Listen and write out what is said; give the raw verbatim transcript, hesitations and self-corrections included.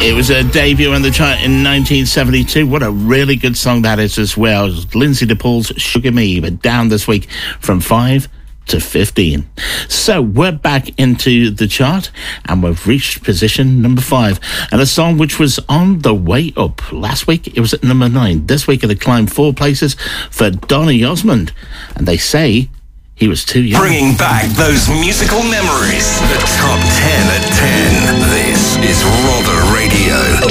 It was a debut on the chart in nineteen seventy-two. What a really good song that is as well. It was Lindsay DePaul's Sugar Me, but down this week from five to fifteen. So we're back into the chart and we've reached position number five. And a song which was on the way up. Last week it was at number nine. This week it had climbed four places for Donny Osmond. And they say he was too young. Bringing back those musical memories. The top ten at ten. This is Rother Radio.